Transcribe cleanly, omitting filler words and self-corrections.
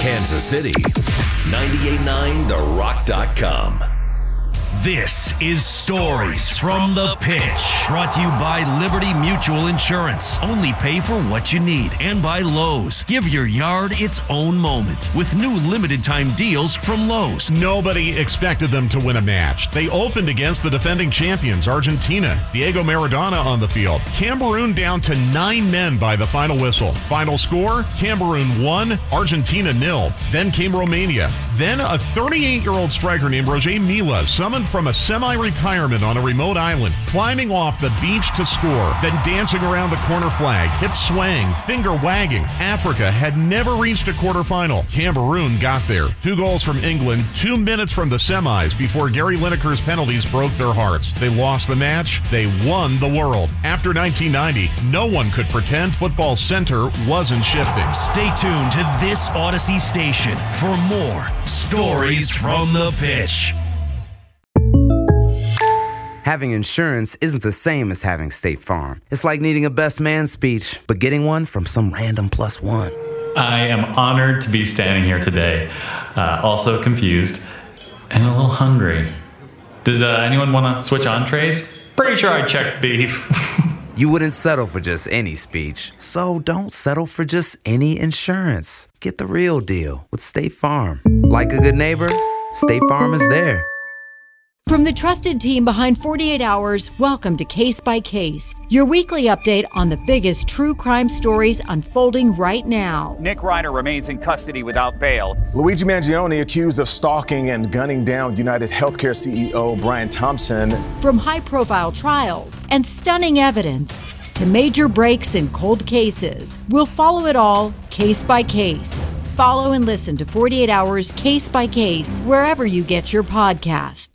Kansas City. 98.9therock.com. This is Stories from the Pitch, brought to you by Liberty Mutual Insurance. Only pay for what you need, and by Lowe's. Give your yard its own moment with new limited time deals from Lowe's. Nobody expected them to win a match. They opened against the defending champions, Argentina. Diego Maradona on the field. Cameroon down to 9 men by the final whistle. Final score, Cameroon 1, Argentina 0. Then came Romania. Then a 38-year-old striker named Roger Mila, summoned from a semi-retirement on a remote island, climbing off the beach to score, then dancing around the corner flag, hip swaying, finger wagging. Africa had never reached a quarterfinal. Cameroon got there. 2 goals from England, 2 minutes from the semis before Gary Lineker's penalties broke their hearts. They lost the match. They won the world. After 1990, no one could pretend football's center wasn't shifting. Stay tuned to this Odyssey station for more Stories from the Pitch. Having insurance isn't the same as having State Farm. It's like needing a best man speech, but getting one from some random +1. I am honored to be standing here today, also confused and a little hungry. Does anyone want to switch entrees? Pretty sure I checked beef. You wouldn't settle for just any speech, so don't settle for just any insurance. Get the real deal with State Farm. Like a good neighbor, State Farm is there. From the trusted team behind 48 Hours, welcome to Case by Case, your weekly update on the biggest true crime stories unfolding right now. Nick Ryder remains in custody without bail. Luigi Mangione accused of stalking and gunning down United Healthcare CEO Brian Thompson. From high-profile trials and stunning evidence to major breaks in cold cases, we'll follow it all case by case. Follow and listen to 48 Hours Case by Case wherever you get your podcasts.